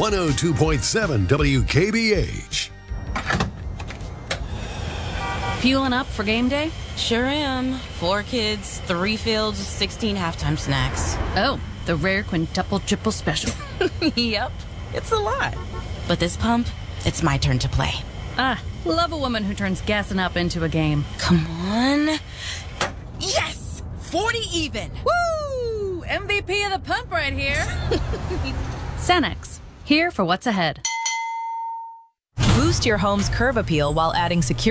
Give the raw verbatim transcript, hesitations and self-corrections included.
one oh two point seven W K B H. Fueling up for game day? Sure am. Four kids, three fields, sixteen halftime snacks. Oh, the rare quintuple triple special. Yep, it's a lot. But this pump, it's my turn to play. Ah, love a woman who turns gassing up into a game. Come on. Yes! forty even! Woo! M V P of the pump right here. Cenex, here for what's ahead. Boost your home's curb appeal while adding security